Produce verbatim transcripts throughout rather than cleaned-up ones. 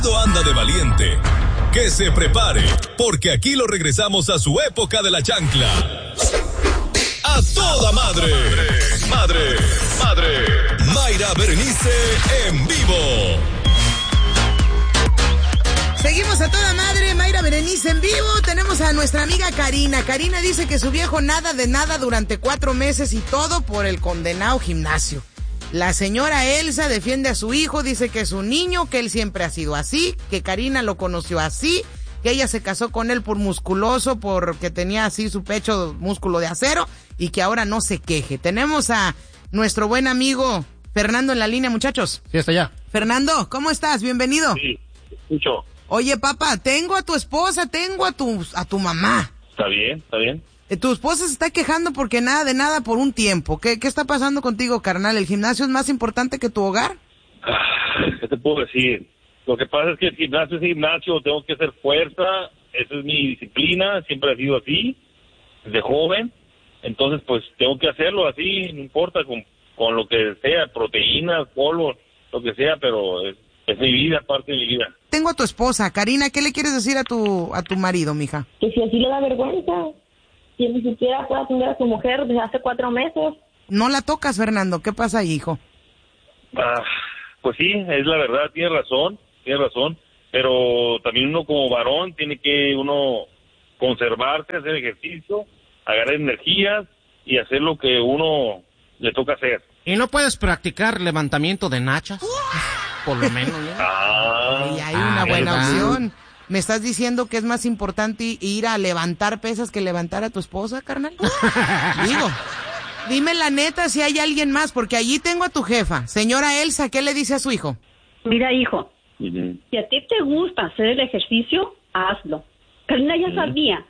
Anda de valiente, que se prepare, porque aquí lo regresamos a su época de la chancla. A toda madre, madre, madre, Mayra Berenice en vivo. Seguimos a toda madre, Mayra Berenice en vivo. Tenemos a nuestra amiga Karina. Karina dice que su viejo nada de nada durante cuatro meses y todo por el condenado gimnasio. La señora Elsa defiende a su hijo, dice que es un niño, que él siempre ha sido así, que Karina lo conoció así, que ella se casó con él por musculoso, porque tenía así su pecho músculo de acero, y que ahora no se queje. Tenemos a nuestro buen amigo Fernando en la línea, muchachos. Sí, está ya. Fernando, ¿cómo estás? Bienvenido. Sí, escucho. Oye, papá, tengo a tu esposa, tengo a tu, a tu mamá. Está bien, está bien. Tu esposa se está quejando porque nada de nada por un tiempo. ¿Qué, qué está pasando contigo, carnal? ¿El gimnasio es más importante que tu hogar? Ah, ¿qué te puedo decir? Lo que pasa es que el gimnasio es gimnasio, tengo que hacer fuerza, esa es mi disciplina, siempre ha sido así, desde joven. Entonces, pues, tengo que hacerlo así, no importa, con, con lo que sea, proteínas, polvo, lo que sea, pero es, es mi vida, parte de mi vida. Tengo a tu esposa, Karina, ¿qué le quieres decir a tu, a tu marido, mija? Que si así le da vergüenza. Que ni siquiera puede atender a su mujer desde hace cuatro meses. No la tocas, Fernando. ¿Qué pasa ahí, hijo? Ah, pues sí, es la verdad, tiene razón, tiene razón. Pero también uno como varón tiene que uno conservarse, hacer ejercicio, agarrar energías y hacer lo que uno le toca hacer. ¿Y no puedes practicar levantamiento de nachas? Por lo menos, ¿no? Ah, y hay una ah, buena ¿verdad? opción. ¿Me estás diciendo que es más importante ir a levantar pesas que levantar a tu esposa, carnal? Digo, dime la neta si hay alguien más, porque allí tengo a tu jefa. Señora Elsa, ¿qué le dice a su hijo? Mira, hijo, uh-huh. si a ti te gusta hacer el ejercicio, hazlo. Karina ya Uh-huh. sabía.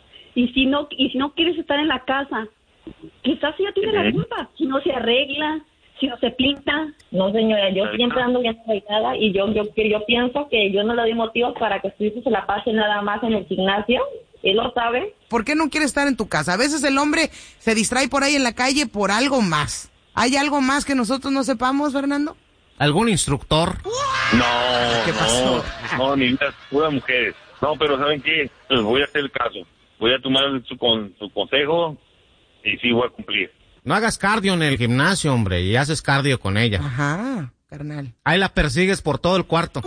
Y si no y si no quieres estar en la casa, quizás ella tiene Uh-huh. la culpa. Si no se arregla, si no se pinta. No, señora, yo siempre ando bien arreglada y yo, yo, yo pienso que yo no le doy motivos para que su hijo se la pase nada más en el gimnasio. Él lo sabe. ¿Por qué no quiere estar en tu casa? A veces el hombre se distrae por ahí en la calle por algo más. ¿Hay algo más que nosotros no sepamos, Fernando? ¿Algún instructor? No, ¿Qué pasó? no, no, mi vida es pura mujeres. No, pero ¿saben qué? Les voy a hacer el caso. Voy a tomar su, con, su consejo y sí voy a cumplir. No hagas cardio en el gimnasio, hombre, y haces cardio con ella. Ajá, carnal. Ahí la persigues por todo el cuarto.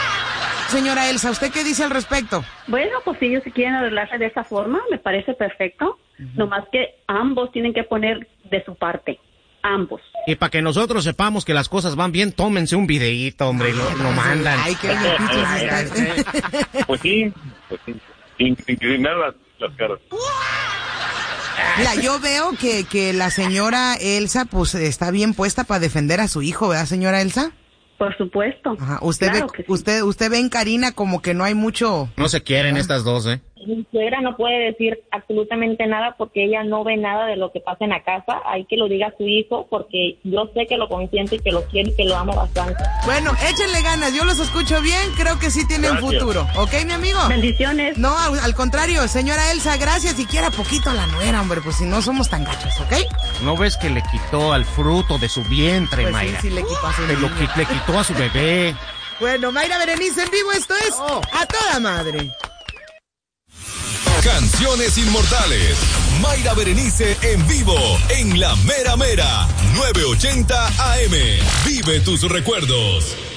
Señora Elsa, ¿usted qué dice al respecto? Bueno, pues si ellos se quieren arreglarse de esa forma, me parece perfecto. Uh-huh. Nomás que ambos tienen que poner de su parte. Ambos. Y para que nosotros sepamos que las cosas van bien, tómense un videíto, hombre, y lo, lo mandan. Ay, qué bien. Pues sí, pues sí. Inclinar las, las caras. Mira, yo veo que, que la señora Elsa, pues, está bien puesta para defender a su hijo, ¿verdad, señora Elsa? Por supuesto. Ajá. Usted Claro ve, que sí. usted, usted ve en Karina como que no hay mucho. No se quieren estas dos, ¿eh? Mi suegra no puede decir absolutamente nada porque ella no ve nada de lo que pasa en la casa. Hay que lo diga a su hijo porque yo sé que lo consiente y que lo quiere y que lo ama bastante. Bueno, échenle ganas, yo los escucho bien, creo que sí tienen Gracias. futuro. ¿Ok, mi amigo? Bendiciones. No, al, al contrario, señora Elsa, gracias y quiera poquito a la nuera, hombre, pues si no somos tan gachos, ¿ok? ¿No ves que le quitó al fruto de su vientre, Pues Mayra? sí, sí le quitó a su Le, lo, niño. le quitó a su bebé. Bueno, Mayra Berenice en vivo, esto es Oh. A Toda Madre. Canciones inmortales. Mayra Berenice en vivo en La Mera Mera nueve ochenta A M. Vive tus recuerdos.